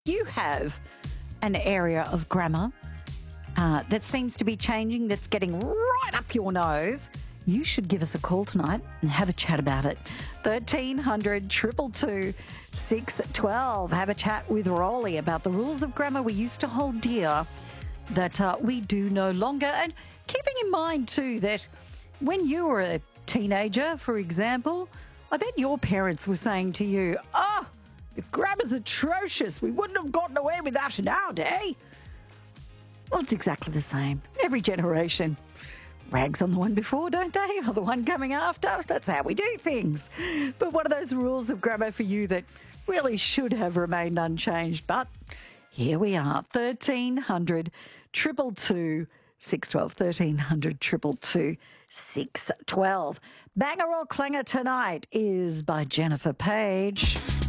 You have an area of grammar that seems to be changing, that's getting right up your nose. You should give us a call tonight and have a chat about it. 1300 222 612. Have a chat with Rolly about the rules of grammar we used to hold dear that we do no longer. And keeping in mind, too, that when you were a teenager, for example, I bet your parents were saying to you, the grammar's atrocious. We wouldn't have gotten away with that in our day. Well, it's exactly the same. Every generation rags on the one before, don't they? Or the one coming after. That's how we do things. But what are those rules of grammar for you that really should have remained unchanged? But here we are, 1300 222 612. 1300 222 612. Banger or Clanger tonight is by Jennifer Page.